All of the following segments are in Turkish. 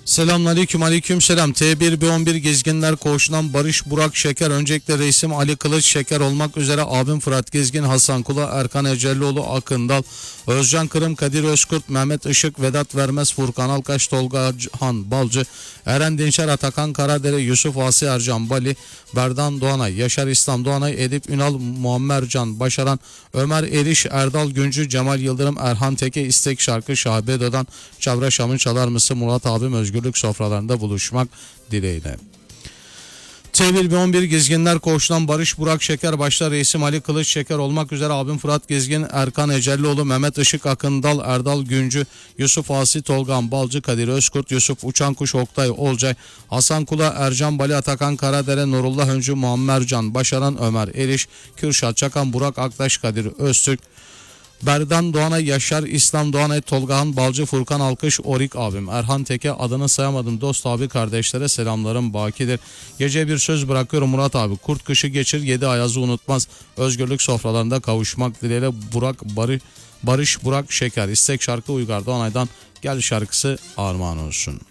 Selamünaleyküm, aleyküm selam. T1B11 Gezginler Koğuşu'ndan Barış Burak Şeker. Öncelikle reisim Ali Kılıç Şeker olmak üzere abim Fırat Gezgin, Hasan Kula, Erkan Ecellioğlu, Akın Dal, Özcan Kırım, Kadir Özkurt, Mehmet Işık, Vedat Vermez, Furkan Alkaş, Tolga Han Balcı, Eren Dinçer, Atakan Karadere, Yusuf Asi Ercan Bali, Berdan Doğanay, Yaşar İslam Doğanay, Edip Ünal, Muammer Can Başaran, Ömer Eriş, Erdal Güncü, Cemal Yıldırım, Erhan Teke, İstek Şarkı, Şahibedo'dan Çavra Şam'ın Çalar mısın? Murat abim özgürlük sofralarında buluşmak dileğiyle. T1B11 Gezginler Koğuşu'ndan Barış Burak Şeker başta reisim Ali Kılıç Şeker olmak üzere abim Fırat Gezgin, Erkan Ecellioğlu, Mehmet Işık, Akın Dal, Erdal Güncü, Yusuf Asi, Tolgan Balcı, Kadir Özkurt, Yusuf Uçankuş, Oktay Olcay, Hasan Kula, Ercan Bali, Atakan Karadere, Nurullah Öncü, Muammer Can Başaran, Ömer Eriş, Kürşat Çakan, Burak Aktaş, Kadir Öztürk, Berdan Doğanay, Yaşar İslam Doğanay, Tolgahan Balcı, Furkan Alkış, Orik abim, Erhan Teke, adını sayamadım dost abi kardeşlere selamlarım bakidir. Gece bir söz bırakıyorum Murat abi, kurt kışı geçir 7 ayazı unutmaz, özgürlük sofralarında kavuşmak dileğiyle Barış Burak Şeker. İstek şarkı Uygar Doğanay'dan Gel şarkısı armağan olsun.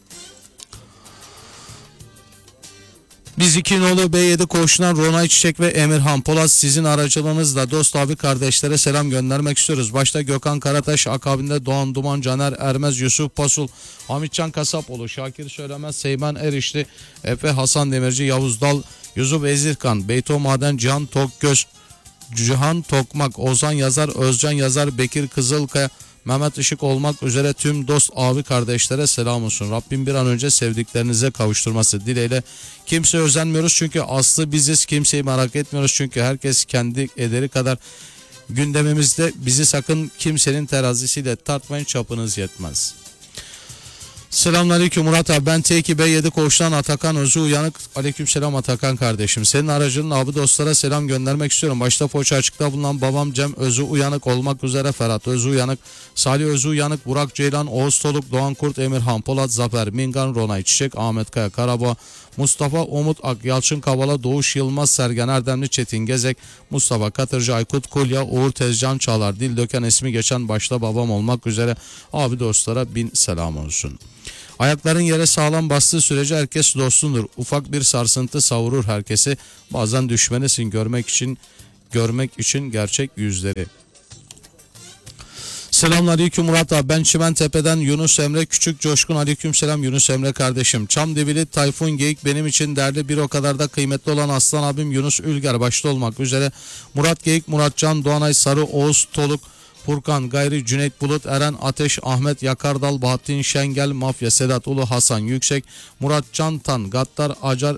Biz iki nolu B7 koğuşundan Ronay Çiçek ve Emirhan Polat sizin aracılığınızla dost abi kardeşlere selam göndermek istiyoruz. Başta Gökhan Karataş, akabinde Doğan Duman, Caner Ermez, Yusuf Pasul, Hamitcan Kasapoğlu, Şakir Söylemez, Seymen Erişli, Efe Hasan Demirci, Yavuz Dal, Yusuf Ezirkan, Beyto Maden, Cihan Tokgöz, Cihan Tokmak, Ozan Yazar, Özcan Yazar, Bekir Kızılkaya, Mehmet Işık olmak üzere tüm dost abi kardeşlere selam olsun. Rabbim bir an önce sevdiklerinize kavuşturması dileğiyle. Kimseye özenmiyoruz çünkü aslı biziz. Kimseyi merak etmiyoruz çünkü herkes kendi ederi kadar gündemimizde. Bizi sakın kimsenin terazisiyle tartmayın, çapınız yetmez. Selamünaleyküm Murat abi, ben T2B7 koğuştan Atakan Özü Uyanık. Aleykümselam Atakan kardeşim, senin aracının abi dostlara selam göndermek istiyorum. Başta Foça Açık'ta bulunan babam Cem Özü Uyanık olmak üzere Ferhat Özü Uyanık, Salih Özü Uyanık, Burak Ceylan, Oğuz Toluk, Doğan Kurt, Emirhan Polat, Zafer Mingan, Ronay Çiçek, Ahmet Kaya Karabağ, Mustafa Umut Ak, Yalçın Kavala, Doğuş Yılmaz, Sergen Erdemli, Çetin Gezek, Mustafa Katırcı, Aykut Kulya, Uğur Tezcan Çağlar, Dil Döken ismi geçen başta babam olmak üzere abi dostlara bin selam olsun. Ayakların yere sağlam bastığı sürece herkes dostundur. Ufak bir sarsıntı savurur herkesi. Bazen düşmenisin görmek için gerçek yüzleri. Selamünaleyküm Murat abi, ben Çimentepe'den Yunus Emre Küçük Coşkun. Aleykümselam Yunus Emre kardeşim. Çamdivili Tayfun Geyik benim için değerli, bir o kadar da kıymetli olan aslan abim Yunus Ülger başta olmak üzere Murat Geyik, Muratcan Doğanay, Sarı, Oğuz Toluk, Furkan Gayri, Cüneyt Bulut, Eren Ateş, Ahmet Yakardal, Bahattin Şengel, Mafya, Sedat Ulu, Hasan Yüksek, Murat Cantan, Gattar Acar,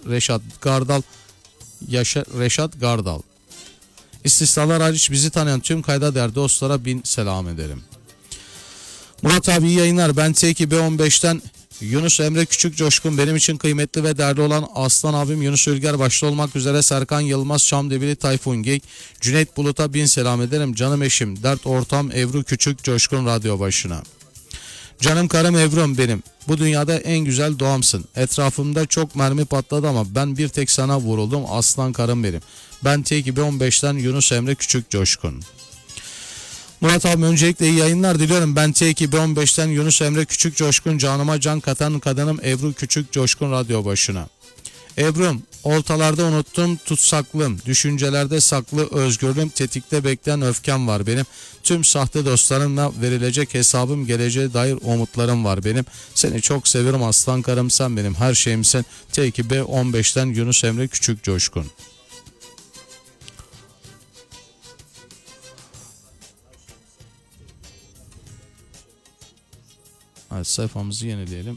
Reşat Gardal. İstisnalar hariç bizi tanıyan tüm kayda değer dostlara bin selam ederim. Murat abi iyi yayınlar. Ben T2B15'ten Yunus Emre Küçük Coşkun, benim için kıymetli ve değerli olan aslan abim Yunus Ülger başta olmak üzere Serkan Yılmaz, Çamdivili Tayfun Geyik, Cüneyt Bulut'a bin selam ederim. Canım eşim, dert ortam Ebru Küçük Coşkun radyo başına. Canım karım Ebru'm benim. Bu dünyada en güzel doğamsın. Etrafımda çok mermi patladı ama ben bir tek sana vuruldum, aslan karım benim. Ben T2B15'ten Yunus Emre Küçük Coşkun. Murat abi öncelikle iyi yayınlar diliyorum. Ben T2B15'ten Yunus Emre Küçük Coşkun, canıma can katan kadınım Ebru Küçük Coşkun radyo başına. Ebru'm, oltalarda unuttum tutsaklım, düşüncelerde saklı özgürlüğüm, tetikte bekleyen öfkem var benim. Tüm sahte dostlarımla verilecek hesabım, geleceğe dair umutlarım var benim. Seni çok seviyorum aslan karım, sen benim her şeyimsin. T2B15'ten Yunus Emre Küçük Coşkun. Evet, sayfamızı yenileyelim.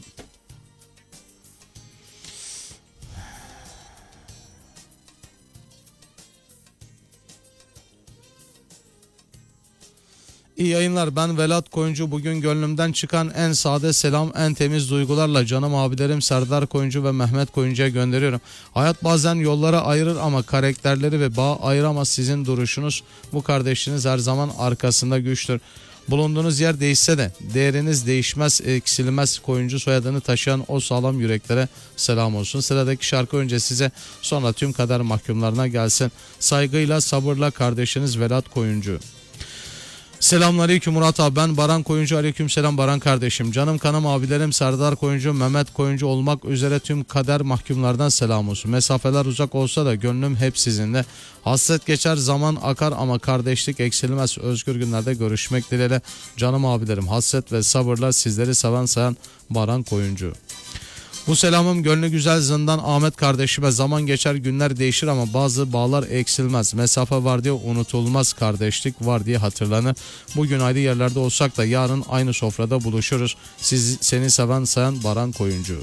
İyi yayınlar, ben Velat Koyuncu. Bugün gönlümden çıkan en sade selam, en temiz duygularla canım abilerim Serdar Koyuncu ve Mehmet Koyuncu'ya gönderiyorum. Hayat bazen yollara ayırır ama karakterleri ve bağ ayıramaz. Sizin duruşunuz, bu kardeşiniz her zaman arkasında güçtür. Bulunduğunuz yer değişse de değeriniz değişmez, eksilmez. Koyuncu soyadını taşıyan o sağlam yüreklere selam olsun. Sıradaki şarkı önce size, sonra tüm kader mahkumlarına gelsin. Saygıyla, sabırla kardeşiniz Velat Koyuncu. Selamünaleyküm Murat abi, ben Baran Koyuncu. Aleykümselam Baran kardeşim. Canım kanım abilerim Serdar Koyuncu, Mehmet Koyuncu olmak üzere tüm kader mahkumlardan selam olsun. Mesafeler uzak olsa da gönlüm hep sizinle. Hasret geçer, zaman akar ama kardeşlik eksilmez. Özgür günlerde görüşmek dileğiyle. Canım abilerim, hasret ve sabırlar sizleri seven sayan Baran Koyuncu. Bu selamım gönlü güzel zindan Ahmet kardeşime. Zaman geçer, günler değişir ama bazı bağlar eksilmez. Mesafe var diye unutulmaz, kardeşlik var diye hatırlanır. Bugün ayrı yerlerde olsak da yarın aynı sofrada buluşuruz. Seni seven sayan Baran Koyuncu.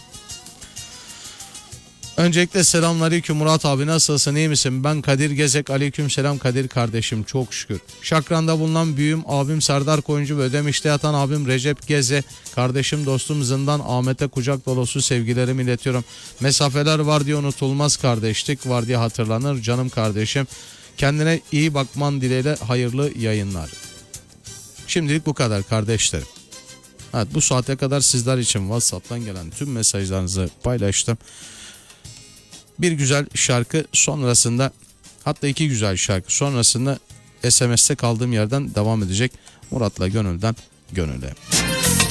Öncelikle selamünaleyküm Murat abi, nasılsın, iyi misin? Ben Kadir Gezek. Aleykümselam Kadir kardeşim, çok şükür. Şakran'da bulunan büyüğüm abim Serdar Koyuncu ve Ödemiş'te yatan abim Recep Geze, kardeşim dostum Zindan Ahmet'e kucak dolusu sevgilerimi iletiyorum. Mesafeler var diye unutulmaz, kardeşlik var diye hatırlanır canım kardeşim. Kendine iyi bakman dileğiyle, hayırlı yayınlar. Şimdilik bu kadar kardeşlerim. Evet, bu saate kadar sizler için WhatsApp'tan gelen tüm mesajlarınızı paylaştım. Bir güzel şarkı sonrasında, hatta iki güzel şarkı sonrasında SMS'te kaldığım yerden devam edecek. Murat'la Gönül'den Gönül'e.